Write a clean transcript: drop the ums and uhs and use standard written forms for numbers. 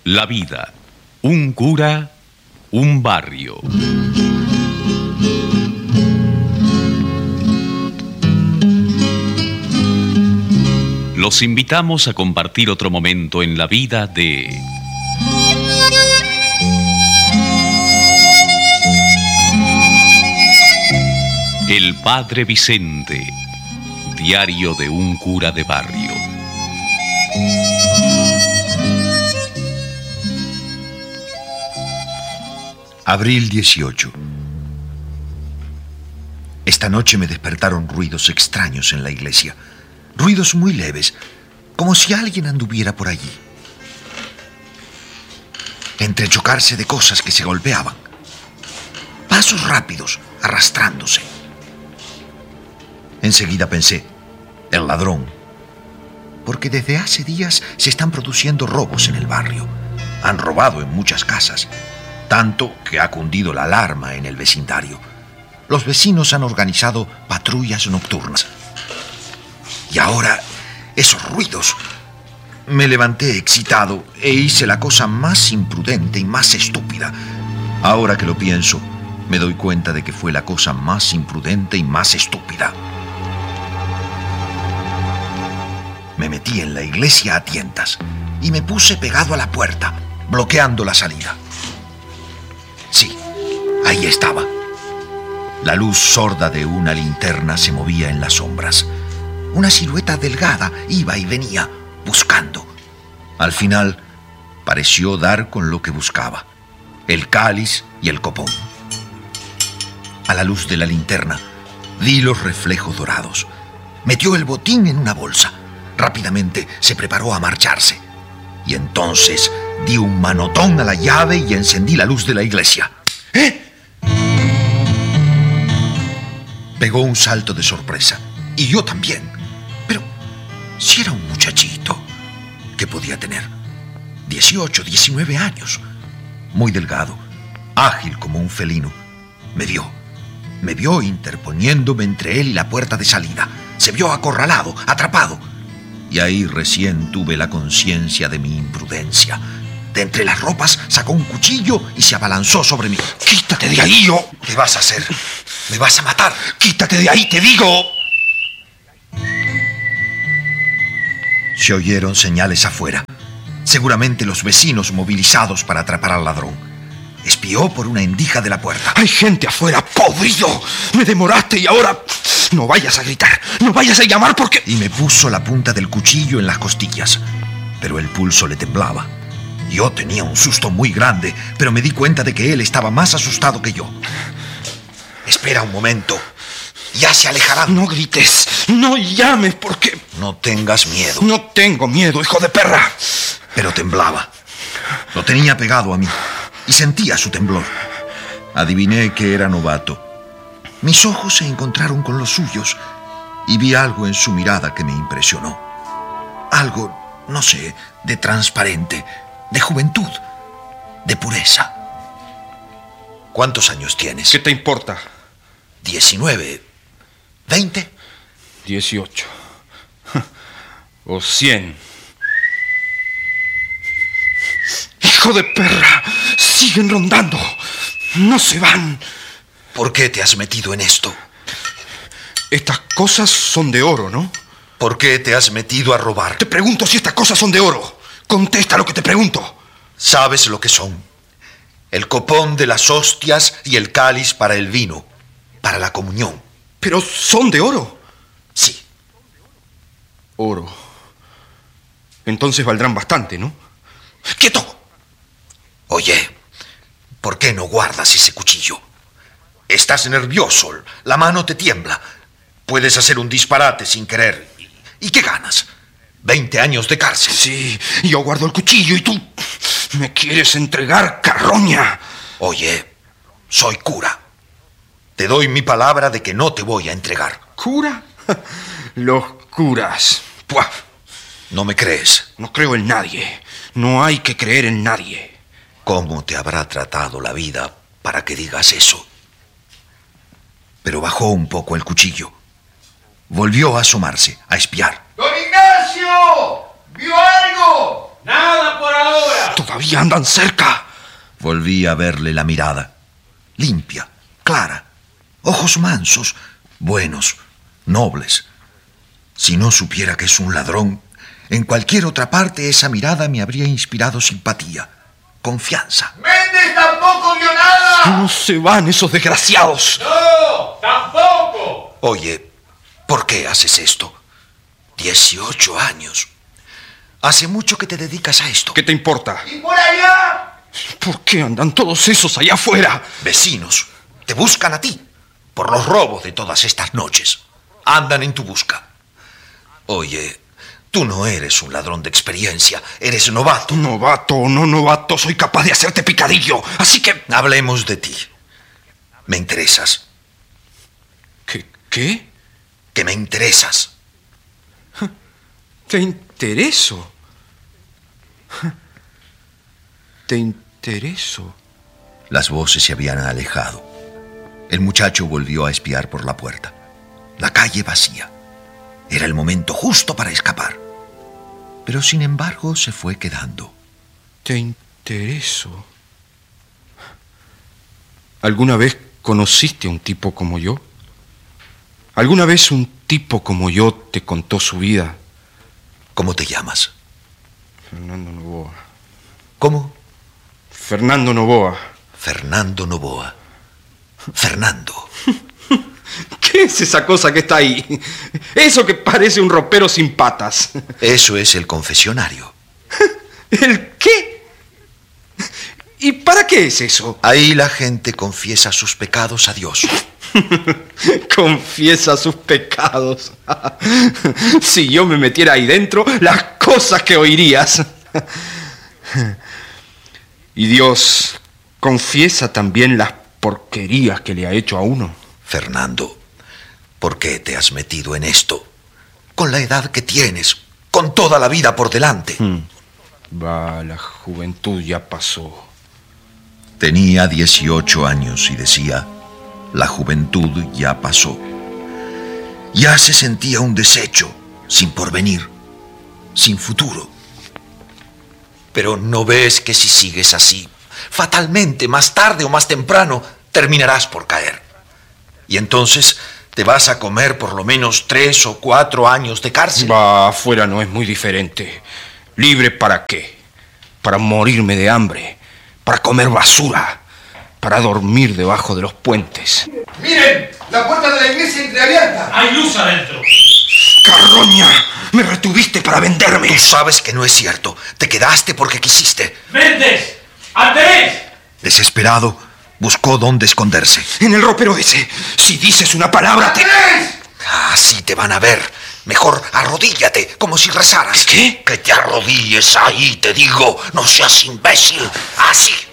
La vida, un cura, un barrio. Los invitamos a compartir otro momento en la vida de... El Padre Vicente, diario de un cura de barrio. Abril 18. Esta noche me despertaron ruidos extraños en la iglesia. Ruidos muy leves, como si alguien anduviera por allí. Entrechocarse de cosas que se golpeaban. Pasos rápidos, arrastrándose. Enseguida pensé, el ladrón. Porque desde hace días se están produciendo robos en el barrio. Han robado en muchas casas. Tanto que ha cundido la alarma en el vecindario. Los vecinos han organizado patrullas nocturnas. Y ahora, esos ruidos. Me levanté excitado e hice la cosa más imprudente y más estúpida. Ahora que lo pienso, me doy cuenta de que fue la cosa más imprudente y más estúpida. Me metí en la iglesia a tientas y me puse pegado a la puerta, bloqueando la salida. Sí, ahí estaba. La luz sorda de una linterna se movía en las sombras. Una silueta delgada iba y venía, buscando. Al final, pareció dar con lo que buscaba: el cáliz y el copón. A la luz de la linterna, vi los reflejos dorados. Metió el botín en una bolsa. Rápidamente se preparó a marcharse. Y entonces di un manotón a la llave y encendí la luz de la iglesia. Pegó un salto de sorpresa. Y yo también. Pero si era un muchachito, ¿qué podía tener? 18, 19 años. Muy delgado, ágil como un felino. Me vio interponiéndome entre él y la puerta de salida. Se vio acorralado, atrapado. Y ahí recién tuve la conciencia de mi imprudencia. De entre las ropas sacó un cuchillo y se abalanzó sobre mí. ¡Quítate de ahí! ¿Qué vas a hacer? ¡Me vas a matar! ¡Quítate de ahí, te digo! Se oyeron señales afuera. Seguramente los vecinos movilizados para atrapar al ladrón. Espió por una endija de la puerta. ¡Hay gente afuera, podrido! Me demoraste y ahora... No vayas a gritar, no vayas a llamar porque... Y me puso la punta del cuchillo en las costillas. Pero el pulso le temblaba. Yo tenía un susto muy grande, pero me di cuenta de que él estaba más asustado que yo. Espera un momento. Ya se alejarán. No grites, no llames porque... No tengas miedo. No tengo miedo, hijo de perra. Pero temblaba. Lo tenía pegado a mí y sentía su temblor. Adiviné que era novato. Mis ojos se encontraron con los suyos y vi algo en su mirada que me impresionó. Algo, no sé, de transparente, de juventud, de pureza. ¿Cuántos años tienes? ¿Qué te importa? 19, 20. 18. O 100. ¡Hijo de perra! ¡Siguen rondando! ¡No se van! ¿Por qué te has metido en esto? Estas cosas son de oro, ¿no? ¿Por qué te has metido a robar? Te pregunto si estas cosas son de oro. Contesta lo que te pregunto. ¿Sabes lo que son? El copón de las hostias y el cáliz para el vino, para la comunión. ¿Pero son de oro? Sí. Oro. Entonces valdrán bastante, ¿no? ¡Quieto! Oye, ¿por qué no guardas ese cuchillo? Estás nervioso, la mano te tiembla. Puedes hacer un disparate sin querer. ¿Y qué ganas? 20 años de cárcel. Sí, yo guardo el cuchillo y tú me quieres entregar, carroña. Oye, soy cura. Te doy mi palabra de que no te voy a entregar. ¿Cura? Los curas. ¡Puah! ¿No me crees? No creo en nadie. No hay que creer en nadie. ¿Cómo te habrá tratado la vida para que digas eso? Pero bajó un poco el cuchillo. Volvió a asomarse, a espiar. ¡Don Ignacio! ¿Vio algo? Nada por ahora. Todavía andan cerca. Volví a verle la mirada. Limpia, clara. Ojos mansos, buenos, nobles. Si no supiera que es un ladrón, en cualquier otra parte esa mirada me habría inspirado simpatía, confianza. ¡Méndez tampoco vio nada! No se van esos desgraciados. ¡No! ¡Tampoco! Oye, ¿por qué haces esto? 18 años. Hace mucho que te dedicas a esto. ¿Qué te importa? ¿Y por allá? ¿Por qué andan todos esos allá afuera? Vecinos, te buscan a ti por los robos de todas estas noches. Andan en tu busca. Oye, tú no eres un ladrón de experiencia, eres novato. Novato o no novato, soy capaz de hacerte picadillo. Así que... Hablemos de ti. Me interesas. ¿Qué? Que me interesas. ¿Te intereso? ¿Te intereso? Las voces se habían alejado. El muchacho volvió a espiar por la puerta. La calle vacía. Era el momento justo para escapar. Pero sin embargo se fue quedando. ¿Te intereso? ¿Alguna vez conociste a un tipo como yo? ¿Alguna vez un tipo como yo te contó su vida? ¿Cómo te llamas? Fernando Noboa. ¿Cómo? Fernando Noboa. Fernando Noboa. Fernando. ¿Qué es esa cosa que está ahí? Eso que parece un ropero sin patas. Eso es el confesionario. ¿El qué? ¿Y para qué es eso? Ahí la gente confiesa sus pecados a Dios. Confiesa sus pecados. Si yo me metiera ahí dentro, las cosas que oirías. Y Dios confiesa también las porquerías que le ha hecho a uno. Fernando, ¿por qué te has metido en esto? Con la edad que tienes, con toda la vida por delante. Va, la juventud ya pasó. Tenía 18 años y decía, la juventud ya pasó. Ya se sentía un desecho, sin porvenir, sin futuro. Pero ¿no ves que si sigues así, fatalmente, más tarde o más temprano, terminarás por caer? Y entonces te vas a comer por lo menos 3 o 4 años de cárcel. Va, afuera no es muy diferente. ¿Libre para qué? Para morirme de hambre, para comer basura, para dormir debajo de los puentes. ¡Miren! ¡La puerta de la iglesia entreabierta! ¡Hay luz adentro! ¡Carroña! ¡Me retuviste para venderme! Tú sabes que no es cierto. Te quedaste porque quisiste. ¡Méndez! ¡Andrés! Desesperado, buscó dónde esconderse. En el ropero ese. Si dices una palabra te... ¡Andrés! Así te van a ver. Mejor arrodíllate, como si rezaras. ¿Qué? Que te arrodilles ahí, te digo. No seas imbécil. Así.